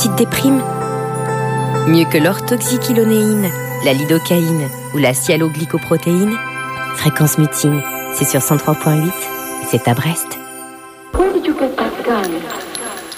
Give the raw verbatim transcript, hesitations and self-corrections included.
petite déprime. Mieux que l'orthoxyquilonéine, la lidocaïne ou la sialoglycoprotéine, Fréquence Muting, c'est sur cent trois point huit et c'est à Brest. Where did you get that gun?